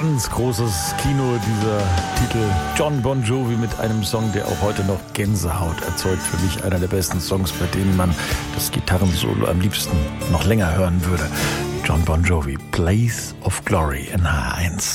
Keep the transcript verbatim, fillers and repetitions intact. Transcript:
ganz großes Kino, dieser Titel. Jon Bon Jovi mit einem Song, der auch heute noch Gänsehaut erzeugt. Für mich einer der besten Songs, bei denen man das Gitarrensolo am liebsten noch länger hören würde. Jon Bon Jovi, Place of Glory in H eins.